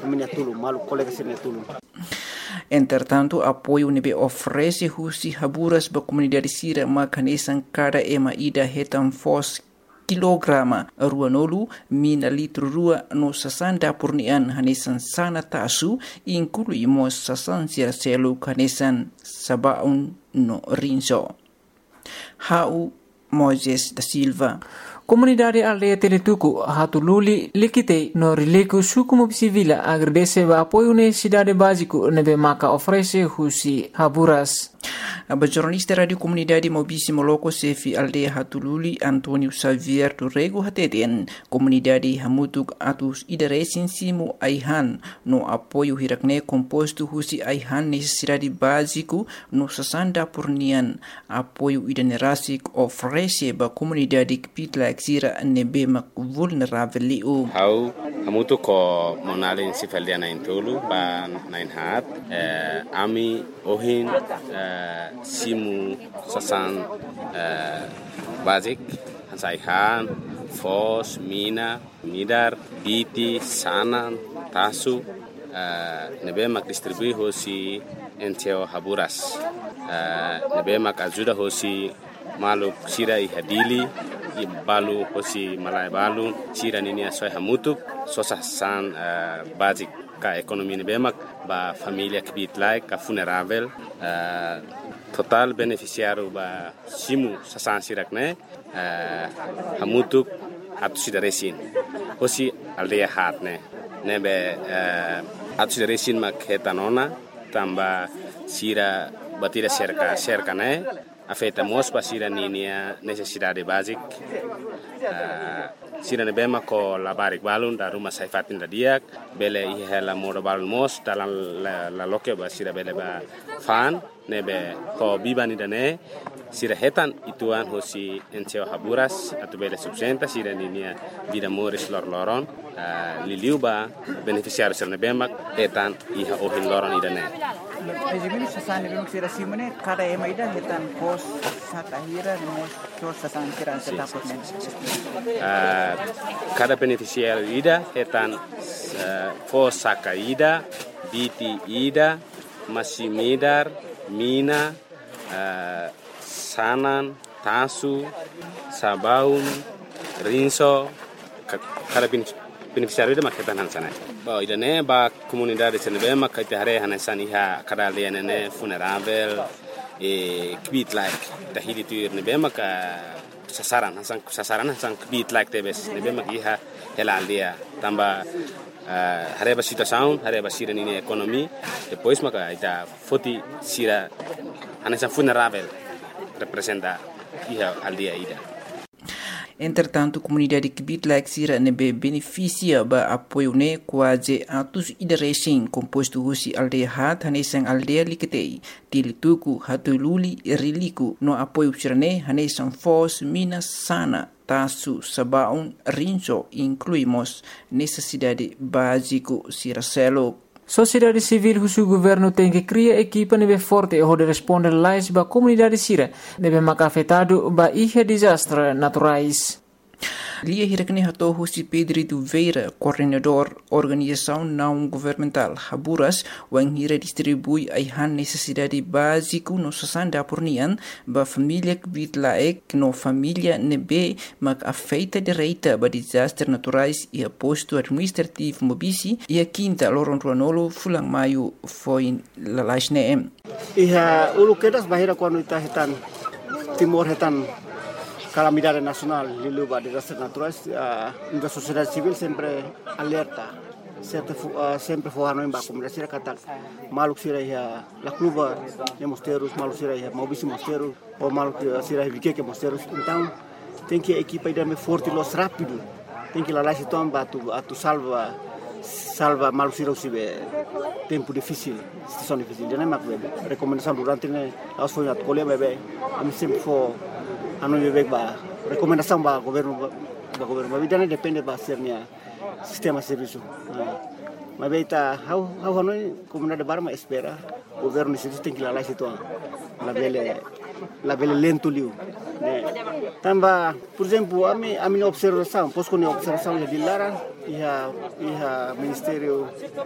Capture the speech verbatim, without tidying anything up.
família Tulu, malu colega sini Tulu. Entretanto, apoio nebe oferece husi haburas ba comunidade sira makanesan cada ema ida hetam fos kilograma ruanolu mina litro rua no sasanda purnian hanesan sana tasu inclui mo sasan sira selu hanesan sabaun no rinso. Hau Moises da Silva. Comunidade aldeia Teletuku, Hatululi, Likite, no Rileku, Sukumu Civila, agradece o apoio na cidade básico, nebe maka oferece husi haburas. A jornalista Radio Comunidade Mobisi Moloko Sefi Aldeia Hatululi, Antônio Xavier Turrego Hateten, Comunidade Hamutuk Atus Idaresin Simu Aihan, no apoio hirakne composto husi Aihan necessidade básico, no sasanda purnian, apoio idanerasik oferece ba comunidade Kpitla Xira nebe mak vulnerável liu. Hau Hamutuk ko monalin sifaldiana intulu ba nain hat, ami ohin simu sasan uh, basic hansaihan fos mina midar biti sanan tasu uh, nebe mak distribui hosi enteo haburas uh, nebe mak ajuda hosi maluk sira ihadili balu hosi malai balu sira nini asoi hamutuk sosasan uh, basic ka ekonomi nebe mak ba família Kpitlai ka vulnerável uh, total beneficiário ba simu sasan sirakne uh, hamutuk atu sidaresin hosi aldeia hatne nebe uh, atu sidaresin mak hetanona tamba sira batira cerca cerca ne afeta mos pa sira ninia necessidade basic uh, sira nebe mak ko labarik balun da rumah saifatin da diak bele ihela modo balun mos dalam la, la loke ba sira bele ba fan nebe ko bibani dane sira hetan ituan hosi enteo haburas atu bele subsenta sira ninia vida moris lor loron uh, liliu ba beneficiário sira nebe mak hetan iha ohin loron idane. Ejimini sasan nebe sira simone kada ema ida hetan pos sakahira mos so sasan sira setaputne. Uh, cada beneficiário ida hetan uh, pos sakaida biti ida masimidar mina, uh, sanan, tasu, sabaun, rinso, kada beneficiário ida maketan hansana. Ba idane ba comunidade senebe makite hare hanesan iha kada lianene vulnerável e Kpitlai tahidi tuir nebe maka sasaran hasan sasaran hasan Kpitlai tebes nebe mak iha helaldia tamba Uh, hareba situação, hareba sira nini ekonomi, depois maka ita foti sira anessa vulnerável representa iha aldeia ida. Entretanto, a comunidade Kpitla Xira nebe beneficia ba apoio ne quase atus idaresin composto husi aldeia hat hanesan aldeia liketei Tilituku Hatululi Riliku no apoio sirane hanesan fos minas sana tasu sabaun rinso incluímos necessidade básico siracelo. Sociedade civil husu governo tem que criar equipa nebe forte e de responder lais ba comunidade sira nebe maka afetado ba ihe desastre naturais. Lia hirakne hato husi Pedrito Veira, coordenador organização não governamental Haburas, wang hira distribui aihan necessidade básico no sasanda pornian ba família Kpitlaek no família nebe mak afeita direita ba desastre naturais e aposto administrativo mobisi e a quinta loron ruanolo fulang maio foi lalasne. Iha ulu kedas bahira quando ita hetan timor hetan calamidade nacional liluba de desastres naturais, a uh, sociedade civil sempre alerta, sempre uh, sempre forrano em baixo, mas será que maluk sira ia la cluba de mosteiros, maluk sira ia mobisi mosteiros, ou maluk sira ia vique mosteiros, então tem que a equipa ir me forte los rápido, tem que lá lá se toma atu atu salva salva maluk sira usibe tempo difícil, situação difícil, já nem mais bebe, recomendação durante né, aos foi na colher bebe, a mim sempre for anu bebek ba recomendação ba governo ba governo ba bidana depende ba sernya sistema serviço mas beita how how hanoi comunidade barma espera governo isso tem que lá lá situ la bele la bele lento liu né tamba por exemplo a mi a minha observação posso com observação de Lara e a e a ministério